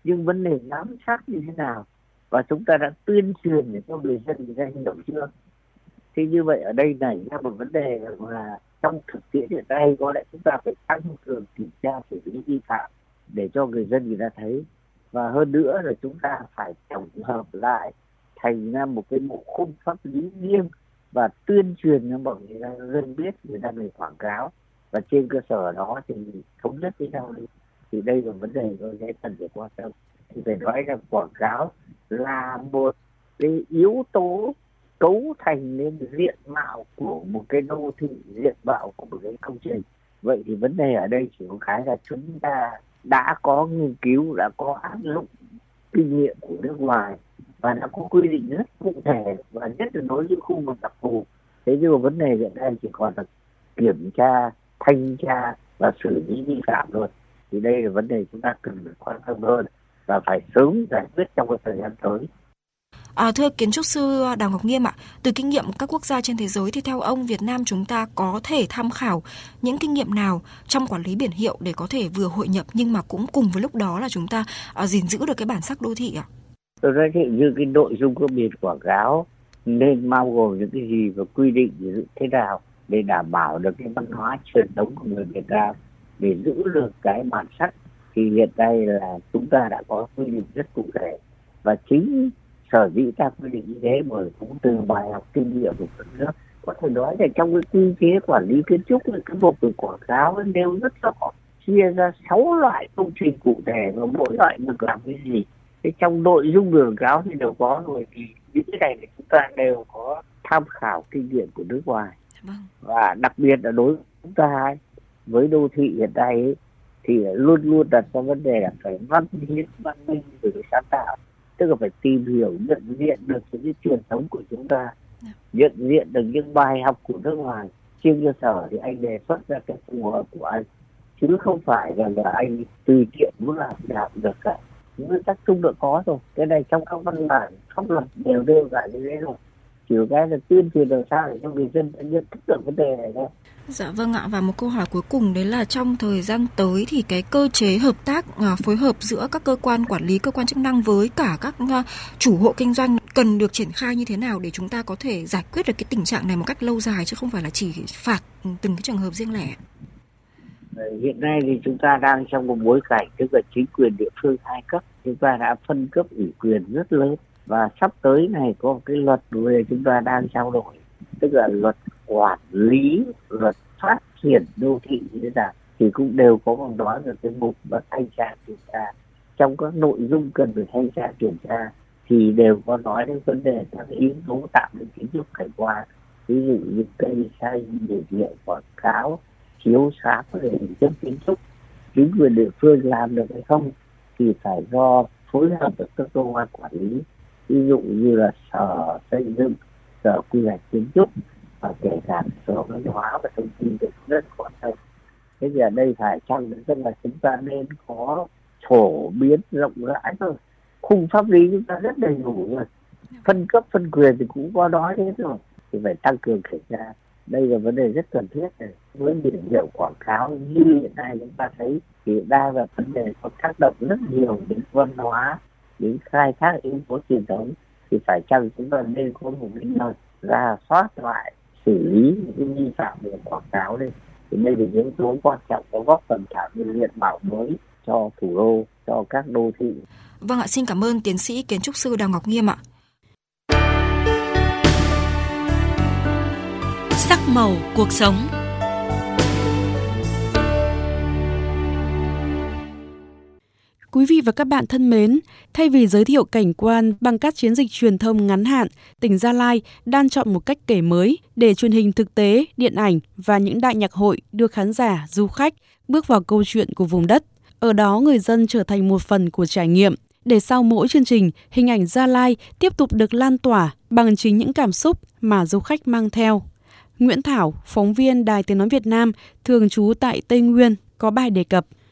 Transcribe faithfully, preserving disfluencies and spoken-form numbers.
nhưng vấn đề giám sát như thế nào, và chúng ta đã tuyên truyền để cho người dân người ta hiểu chưa? Thì như vậy ở đây nảy ra một vấn đề là trong thực tiễn hiện nay có lẽ chúng ta phải tăng cường kiểm tra xử lý vi phạm để cho người dân người ta thấy, và hơn nữa là chúng ta phải tổng hợp lại thành ra một cái bộ khung pháp lý riêng và tuyên truyền cho mọi người dân biết, người ta về quảng cáo, và trên cơ sở đó thì thống nhất với nhau đi. Thì đây là vấn đề tôi thấy cần phải quan tâm. Thì phải nói rằng quảng cáo là một cái yếu tố cấu thành nên diện mạo của một cái đô thị, diện mạo của một cái công trình. Vậy thì vấn đề ở đây chỉ có cái là chúng ta đã có nghiên cứu, đã có áp dụng kinh nghiệm của nước ngoài và đã có quy định rất cụ thể, và nhất là đối với khu vực đặc thù. Thế nhưng mà vấn đề hiện nay chỉ còn là kiểm tra, thanh tra và xử lý vi phạm thôi. Thì đây là vấn đề chúng ta cần phải quan tâm hơn và phải sớm giải quyết trong cái thời gian tới. À, thưa kiến trúc sư Đào Ngọc Nghiêm ạ, từ kinh nghiệm các quốc gia trên thế giới thì theo ông Việt Nam chúng ta có thể tham khảo những kinh nghiệm nào trong quản lý biển hiệu để có thể vừa hội nhập nhưng mà cũng cùng với lúc đó là chúng ta à, gìn giữ được cái bản sắc đô thị ạ? Tôi nói thì như cái nội dung của biển quảng cáo nên bao gồm những cái gì và quy định như thế nào để đảm bảo được cái văn hóa truyền thống của người Việt Nam, để giữ được cái bản sắc. Thì hiện nay là chúng ta đã có quy định rất cụ thể, và chính sở dĩ ta quy định như thế bởi cũng từ bài học kinh nghiệm của các nước. Có thể nói là trong cái quy chế quản lý kiến trúc, cái bộ về quảng cáo đều rất rõ, chia ra sáu loại công trình cụ thể và mỗi loại được làm cái gì. Thế trong nội dung quảng cáo thì đều có rồi, thì những cái này thì chúng ta đều có tham khảo kinh nghiệm của nước ngoài. Và đặc biệt là đối với chúng ta với đô thị hiện nay ấy, thì luôn luôn đặt ra vấn đề là phải văn hiến, văn minh về sáng tạo, tức là phải tìm hiểu, nhận diện được những cái truyền thống của chúng ta, nhận diện được những bài học của nước ngoài. Trên cơ sở thì anh đề xuất ra cái phù hợp của anh, chứ không phải là, là anh tùy tiện muốn làm đạt được cả. Những nguyên tắc chung đã có rồi, cái này trong các văn bản pháp luật đều nêu ra như thế rồi. Chỉ cái là tuyên truyền làm sao để cho người dân nhận thức được vấn đề này thôi. Dạ vâng ạ, và một câu hỏi cuối cùng đấy là trong thời gian tới thì cái cơ chế hợp tác, phối hợp giữa các cơ quan quản lý, cơ quan chức năng với cả các chủ hộ kinh doanh cần được triển khai như thế nào để chúng ta có thể giải quyết được cái tình trạng này một cách lâu dài, chứ không phải là chỉ phạt từng cái trường hợp riêng lẻ. Hiện nay thì chúng ta đang trong một bối cảnh tức là chính quyền địa phương hai cấp, chúng ta đã phân cấp ủy quyền rất lớn, và sắp tới này có một cái luật về chúng ta đang trao đổi, tức là luật quản lý, luật phát triển đô thị như thế nào, thì cũng đều có một nói về cái mục và thanh tra kiểm tra. Trong các nội dung cần phải thanh tra kiểm tra thì đều có nói đến vấn đề các yếu tố tạo nên kiến trúc cảnh quan, ví dụ như cây xanh, biển hiệu, quảng cáo, chiếu sáng về hình thức kiến trúc. Chính quyền địa phương làm được hay không thì phải do phối hợp với các cơ quan quản lý, ví dụ như là sở xây dựng, sở quy hoạch kiến trúc, và kể cả sở văn hóa và thông tin cũng rất quan tâm. Thế thì ở đây phải chăng tức là chúng ta nên có phổ biến rộng rãi thôi, khung pháp lý chúng ta rất đầy đủ rồi, phân cấp phân quyền thì cũng có nói thế rồi, thì phải tăng cường kiểm tra. Đây là vấn đề rất cần thiết này. Với biển hiệu quảng cáo như hiện nay chúng ta thấy thì đa là vấn đề có tác động rất nhiều đến văn hóa, đến khai thác yếu tố truyền thống, thì phải chăng chúng ta nên có một cái nơi ra soát lại, xử lý những vi phạm về quảng cáo đây. Thì đây là yếu tố quan trọng có góp phần tạo nên diện mạo mới cho thủ đô, cho các đô thị. Vâng ạ, xin cảm ơn tiến sĩ kiến trúc sư Đào Ngọc Nghiêm ạ. Sắc màu cuộc sống. Quý vị và các bạn thân mến, thay vì giới thiệu cảnh quan bằng các chiến dịch truyền thông ngắn hạn, tỉnh Gia Lai đang chọn một cách kể mới để truyền hình thực tế, điện ảnh và những đại nhạc hội đưa khán giả, du khách bước vào câu chuyện của vùng đất. Ở đó người dân trở thành một phần của trải nghiệm, để sau mỗi chương trình, hình ảnh Gia Lai tiếp tục được lan tỏa bằng chính những cảm xúc mà du khách mang theo. Nguyễn Thảo, phóng viên Đài Tiếng Nói Việt Nam, thường trú tại Tây Nguyên, có bài đề cập